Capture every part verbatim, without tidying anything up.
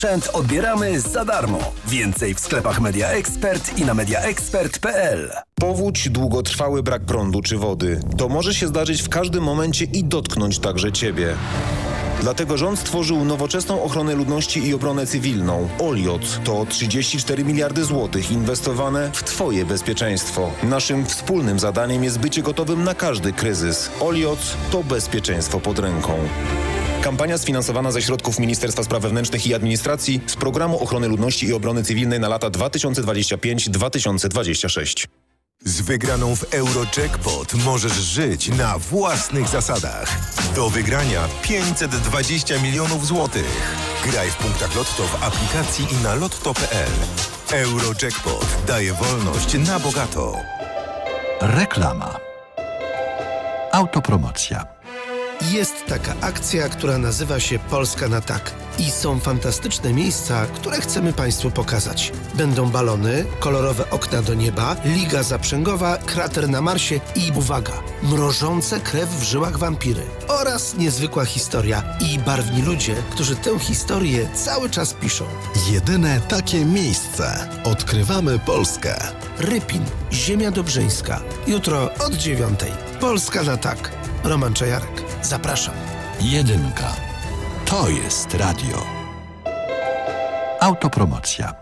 Sprzęt odbieramy za darmo. Więcej w sklepach Media Expert i na media expert kropka p l. Powódź, długotrwały brak prądu czy wody. To może się zdarzyć w każdym momencie i dotknąć także Ciebie. Dlatego rząd stworzył nowoczesną ochronę ludności i obronę cywilną. Oliot to trzydzieści cztery miliardy złotych inwestowane w Twoje bezpieczeństwo. Naszym wspólnym zadaniem jest bycie gotowym na każdy kryzys. Oliot to bezpieczeństwo pod ręką. Kampania sfinansowana ze środków Ministerstwa Spraw Wewnętrznych i Administracji z Programu Ochrony Ludności i Obrony Cywilnej na lata dwa tysiące dwudziesty piąty do dwa tysiące dwudziestego szóstego. Z wygraną w Eurojackpot możesz żyć na własnych zasadach. Do wygrania pięćset dwadzieścia milionów złotych. Graj w punktach Lotto w aplikacji i na lotto kropka p l. Eurojackpot daje wolność na bogato. Reklama. Autopromocja. Jest taka akcja, która nazywa się Polska na tak. I są fantastyczne miejsca, które chcemy Państwu pokazać. Będą balony, kolorowe okna do nieba, liga zaprzęgowa, krater na Marsie i, uwaga, mrożące krew w żyłach wampiry. Oraz niezwykła historia i barwni ludzie, którzy tę historię cały czas piszą. Jedyne takie miejsce. Odkrywamy Polskę. Rypin, Ziemia Dobrzyńska. Jutro od dziewiątej. Polska na tak. Roman Czajarek. Zapraszam. Jedynka. To jest radio. Autopromocja.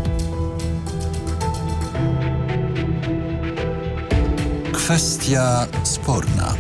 Kwestia sporna.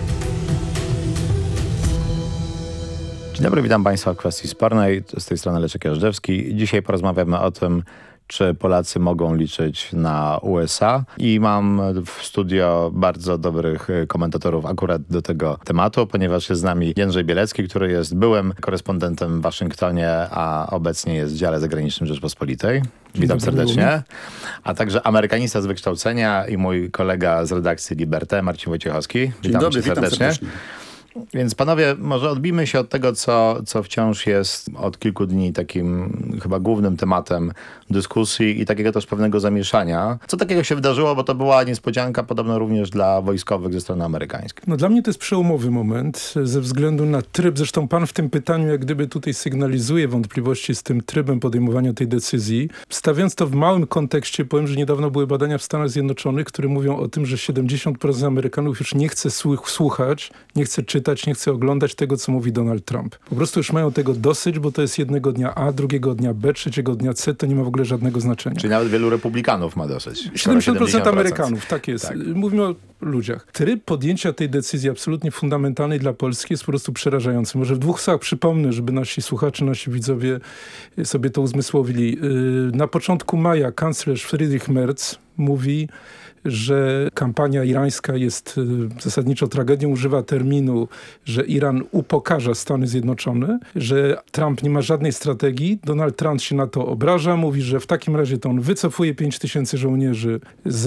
Dzień dobry, witam Państwa w kwestii spornej. Z tej strony Leszek Jażdżewski. Dzisiaj porozmawiamy o tym, czy Polacy mogą liczyć na U S A. I mam w studio bardzo dobrych komentatorów akurat do tego tematu, ponieważ jest z nami Jędrzej Bielecki, który jest byłym korespondentem w Waszyngtonie, a obecnie jest w dziale zagranicznym Rzeczpospolitej. Witam serdecznie. A także amerykanista z wykształcenia i mój kolega z redakcji Liberté, Marcin Wojciechowski. Witam dobry, cię serdecznie. witam serdecznie. Więc panowie, może odbijmy się od tego, co, co wciąż jest od kilku dni takim chyba głównym tematem dyskusji i takiego też pewnego zamieszania. Co takiego się wydarzyło, bo to była niespodzianka podobno również dla wojskowych ze strony amerykańskiej. No dla mnie to jest przełomowy moment ze względu na tryb. Zresztą pan w tym pytaniu jak gdyby tutaj sygnalizuje wątpliwości z tym trybem podejmowania tej decyzji. Stawiając to w małym kontekście, powiem, że niedawno były badania w Stanach Zjednoczonych, które mówią o tym, że siedemdziesiąt procent Amerykanów już nie chce słuchać, nie chce czytać, nie chce oglądać tego, co mówi Donald Trump. Po prostu już mają tego dosyć, bo to jest jednego dnia A, drugiego dnia B, trzeciego dnia C, to nie ma w ogóle żadnego znaczenia. Czyli nawet wielu republikanów ma dosyć. siedemdziesiąt procent Amerykanów, tak jest. Tak. Mówimy o ludziach. Tryb podjęcia tej decyzji absolutnie fundamentalnej dla Polski jest po prostu przerażający. Może w dwóch słowach przypomnę, żeby nasi słuchacze, nasi widzowie sobie to uzmysłowili. Na początku maja kanclerz Friedrich Merz mówi, że kampania irańska jest zasadniczo tragedią, używa terminu, że Iran upokarza Stany Zjednoczone, że Trump nie ma żadnej strategii. Donald Trump się na to obraża, mówi, że w takim razie to on wycofuje pięć tysięcy żołnierzy z,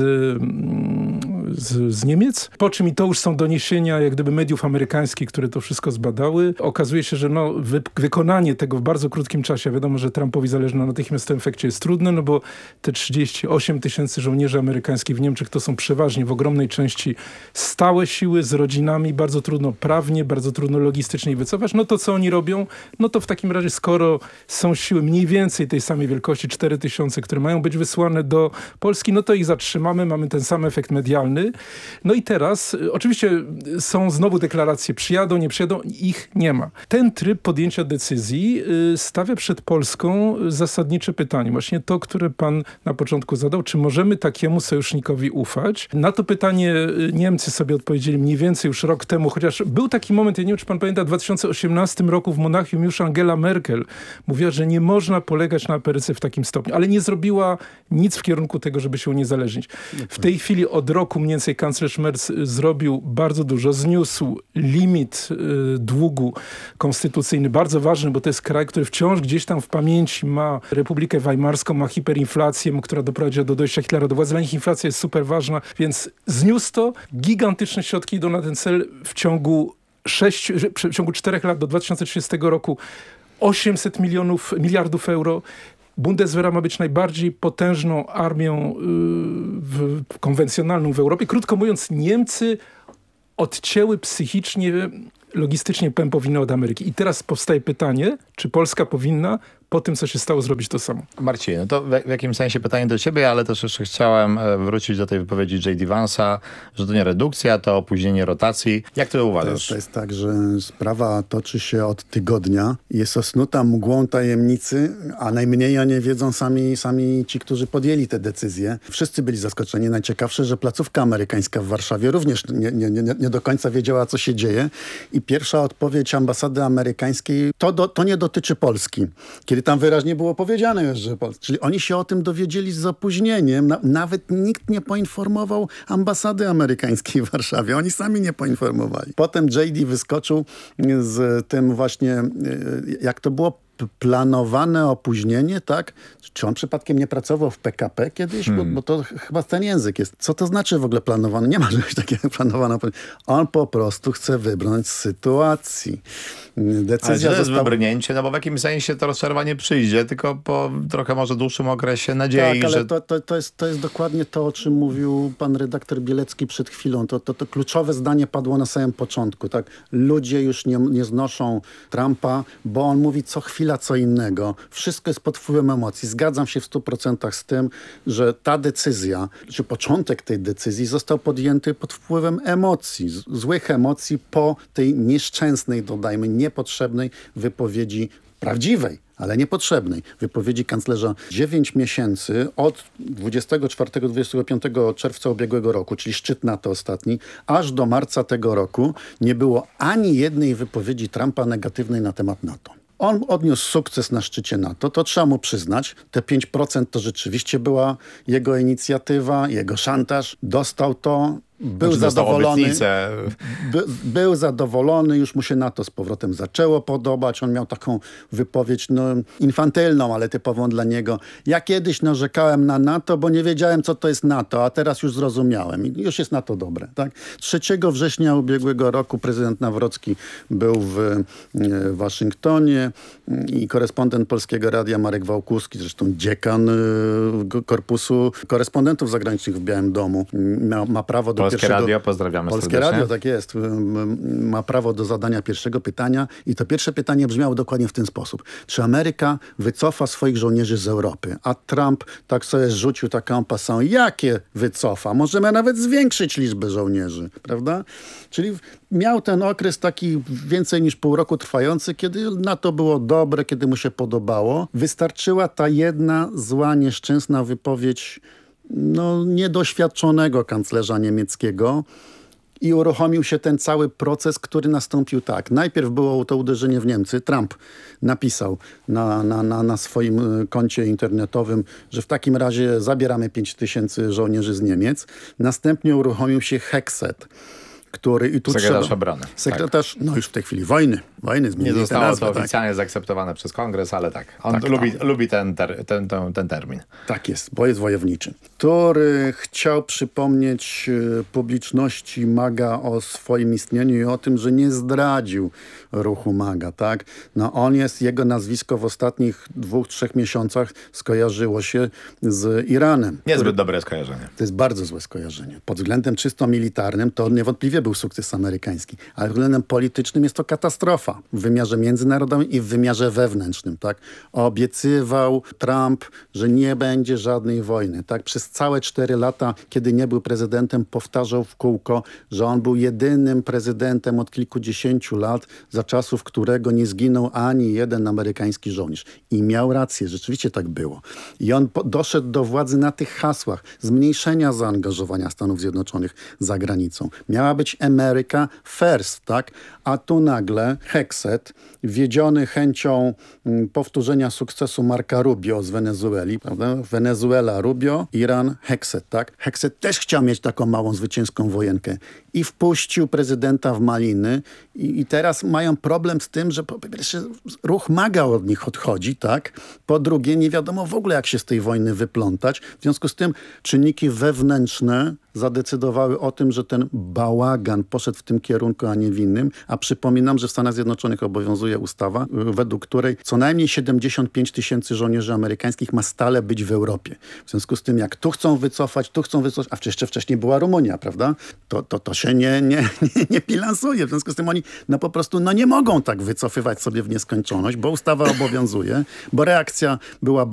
z, z Niemiec. Po czym, i to już są doniesienia jak gdyby mediów amerykańskich, które to wszystko zbadały, okazuje się, że no, wy, wykonanie tego w bardzo krótkim czasie, wiadomo, że Trumpowi zależy na natychmiastowym efekcie, jest trudne, no bo te trzydzieści osiem tysięcy żołnierzy amerykańskich w Niemczech to są przeważnie w ogromnej części stałe siły z rodzinami, bardzo trudno prawnie, bardzo trudno logistycznie wycofać. No to co oni robią? No to w takim razie, skoro są siły mniej więcej tej samej wielkości, cztery tysiące, które mają być wysłane do Polski, no to ich zatrzymamy, mamy ten sam efekt medialny. No i teraz oczywiście są znowu deklaracje, przyjadą, nie przyjadą, ich nie ma. Ten tryb podjęcia decyzji stawia przed Polską zasadnicze pytanie, właśnie to, które pan na początku zadał, czy możemy takiemu sojusznikowi ufać? Na to pytanie Niemcy sobie odpowiedzieli mniej więcej już rok temu, chociaż był taki moment, ja nie wiem, czy pan pamięta, w dwa tysiące osiemnastym roku w Monachium już Angela Merkel mówiła, że nie można polegać na Ameryce w takim stopniu, ale nie zrobiła nic w kierunku tego, żeby się uniezależnić. W tej chwili od roku mniej więcej kanclerz Merz zrobił bardzo dużo, zniósł limit y, długu konstytucyjny, bardzo ważny, bo to jest kraj, który wciąż gdzieś tam w pamięci ma Republikę Weimarską, ma hiperinflację, która doprowadziła do dojścia Hitlera do władzy. Dla nich inflacja jest super ważna, więc zniósł to. Gigantyczne środki idą na ten cel w ciągu sześć, w ciągu czterech lat do dwa tysiące trzydziestego roku osiemset milionów, miliardów euro. Bundeswehr ma być najbardziej potężną armią yy, w, konwencjonalną w Europie. Krótko mówiąc, Niemcy odcięły psychicznie, logistycznie pępowinę od Ameryki. I teraz powstaje pytanie, czy Polska powinna po tym, co się stało, zrobić to samo. Marcin, no to w, w jakimś sensie pytanie do ciebie, ale też jeszcze chciałem wrócić do tej wypowiedzi J D Vance'a, że to nie redukcja, to opóźnienie rotacji. Jak ty to uważasz? To jest, to jest tak, że sprawa toczy się od tygodnia. Jest osnuta mgłą tajemnicy, a najmniej o nie wiedzą sami, sami ci, którzy podjęli te decyzje. Wszyscy byli zaskoczeni. Najciekawsze, że placówka amerykańska w Warszawie również nie, nie, nie, nie do końca wiedziała, co się dzieje. I pierwsza odpowiedź ambasady amerykańskiej, to, do, to nie dotyczy Polski. Kiedy tam wyraźnie było powiedziane już, że Polska. Czyli oni się o tym dowiedzieli z opóźnieniem. Na, nawet nikt nie poinformował ambasady amerykańskiej w Warszawie. Oni sami nie poinformowali. Potem J D wyskoczył z tym właśnie, jak to było, planowane opóźnienie, tak? Czy on przypadkiem nie pracował w P K P kiedyś? Hmm. Bo, bo to chyba ten język jest. Co to znaczy w ogóle planowane? Nie ma czegoś takiego planowane. On po prostu chce wybrnąć z sytuacji. Decyzja Ale to jest została... wybrnięcie, no bo w jakimś sensie to rozczarowanie przyjdzie, tylko po trochę może dłuższym okresie nadziei, tak, ale że... to, to, to, jest, to jest dokładnie to, o czym mówił pan redaktor Bielecki przed chwilą. To, to, to kluczowe zdanie padło na samym początku. Tak? Ludzie już nie, nie znoszą Trumpa, bo on mówi co chwila co innego. Wszystko jest pod wpływem emocji. Zgadzam się w stu procentach z tym, że ta decyzja, czy początek tej decyzji został podjęty pod wpływem emocji, z, złych emocji po tej nieszczęsnej, dodajmy, niepotrzebnej wypowiedzi prawdziwej, ale niepotrzebnej wypowiedzi kanclerza. Dziewięć miesięcy od dwudziestego czwartego do dwudziestego piątego czerwca ubiegłego roku, czyli szczyt NATO ostatni, aż do marca tego roku nie było ani jednej wypowiedzi Trumpa negatywnej na temat NATO. On odniósł sukces na szczycie NATO, to trzeba mu przyznać. Te pięć procent to rzeczywiście była jego inicjatywa, jego szantaż. Dostał to. Był znaczy, zadowolony, by, był zadowolony, już mu się NATO z powrotem zaczęło podobać. On miał taką wypowiedź no, infantylną, ale typową dla niego. Ja kiedyś narzekałem na NATO, bo nie wiedziałem, co to jest NATO, a teraz już zrozumiałem. I już jest NATO dobre. Tak? trzeciego września ubiegłego roku prezydent Nawrocki był w e, Waszyngtonie i korespondent Polskiego Radia Marek Wałkuski, zresztą dziekan e, Korpusu Korespondentów Zagranicznych w Białym Domu, ma, ma prawo do Polskie pierwszego... Radio, pozdrawiamy Polskie serdecznie. Radio, tak jest. Ma prawo do zadania pierwszego pytania i to pierwsze pytanie brzmiało dokładnie w ten sposób. Czy Ameryka wycofa swoich żołnierzy z Europy? A Trump tak sobie rzucił taką pasą. Jakie wycofa? Możemy nawet zwiększyć liczbę żołnierzy, prawda? Czyli miał ten okres taki więcej niż pół roku trwający, kiedy NATO było dobre, kiedy mu się podobało. Wystarczyła ta jedna zła, nieszczęsna wypowiedź no, niedoświadczonego kanclerza niemieckiego i uruchomił się ten cały proces, który nastąpił tak. Najpierw było to uderzenie w Niemcy. Trump napisał na, na, na, na swoim koncie internetowym, że w takim razie zabieramy pięć tysięcy żołnierzy z Niemiec. Następnie uruchomił się Hexet, który... I tu sekretarz trzeba, obrony. Sekretarz, tak. No już w tej chwili wojny. Wojny zmienili Nie zostało nazwę, to tak. oficjalnie zaakceptowane przez kongres, ale tak. On tak, lubi, tak. lubi ten, ter, ten, ten, ten termin. Tak jest, bo jest wojowniczy. Który chciał przypomnieć publiczności MAGA o swoim istnieniu i o tym, że nie zdradził ruchu MAGA, tak? No on jest, jego nazwisko w ostatnich dwóch, trzech miesiącach skojarzyło się z Iranem. Niezbyt który... dobre skojarzenie. To jest bardzo złe skojarzenie. Pod względem czysto militarnym to niewątpliwie był sukces amerykański, ale pod względem politycznym jest to katastrofa w wymiarze międzynarodowym i w wymiarze wewnętrznym, tak? Obiecywał Trump, że nie będzie żadnej wojny, tak? Przez całe cztery lata, kiedy nie był prezydentem, powtarzał w kółko, że on był jedynym prezydentem od kilkudziesięciu lat, za czasów którego nie zginął ani jeden amerykański żołnierz. I miał rację, rzeczywiście tak było. I on doszedł do władzy na tych hasłach zmniejszenia zaangażowania Stanów Zjednoczonych za granicą. Miała być America First, tak? A tu nagle Hexet, wiedziony chęcią m, powtórzenia sukcesu Marca Rubio z Wenezueli, prawda? Wenezuela, Rubio, Iran, Hexet, tak? Hexet też chciał mieć taką małą zwycięską wojenkę i wpuścił prezydenta w maliny i, i teraz mają problem z tym, że po pierwsze ruch MAGA od nich odchodzi, tak? Po drugie nie wiadomo w ogóle jak się z tej wojny wyplątać. W związku z tym czynniki wewnętrzne zadecydowały o tym, że ten bałagan poszedł w tym kierunku, a nie w innym. A przypominam, że w Stanach Zjednoczonych obowiązuje ustawa, według której co najmniej siedemdziesiąt pięć tysięcy żołnierzy amerykańskich ma stale być w Europie. W związku z tym, jak tu chcą wycofać, tu chcą wycofać, a jeszcze wcześniej była Rumunia, prawda? To, to, to się nie, nie, nie, nie bilansuje. W związku z tym oni no po prostu no nie mogą tak wycofywać sobie w nieskończoność, bo ustawa obowiązuje, bo reakcja była